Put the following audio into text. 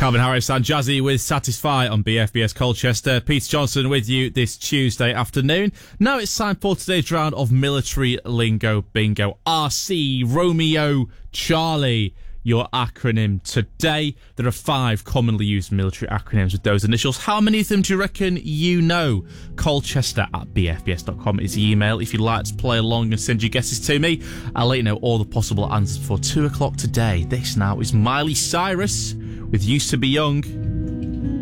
Calvin Harris and Jazzy with Satisfy on BFBS Colchester. Peter Johnson with you this Tuesday afternoon. Now it's time for today's round of Military Lingo Bingo. RC, Romeo, Charlie, your acronym today. There are 5 commonly used military acronyms with those initials. How many of them do you reckon you know? Colchester at bfbs.com is the email. If you'd like to play along and send your guesses to me, I'll let you know all the possible answers for 2 o'clock today. This now is Miley Cyrus with Used to Be Young.